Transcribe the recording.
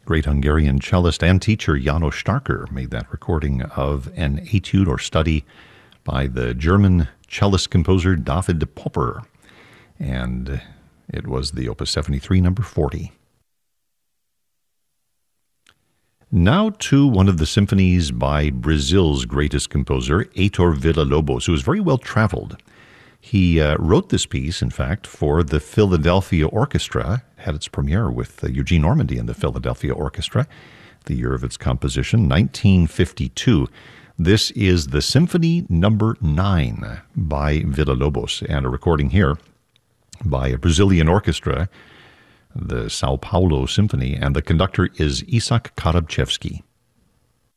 Great Hungarian cellist and teacher János Starker made that recording of an etude or study by the German cellist composer David Popper. And it was the Opus 73, number 40. Now to one of the symphonies by Brazil's greatest composer, Heitor Villa-Lobos, who was very well traveled. He wrote this piece, in fact, for the Philadelphia Orchestra. It had its premiere with Eugene Ormandy and the Philadelphia Orchestra, the year of its composition, 1952. This is the Symphony Number 9 by Villa-Lobos, and a recording here by a Brazilian orchestra, the Sao Paulo Symphony, and the conductor is Isaac Karabchevsky.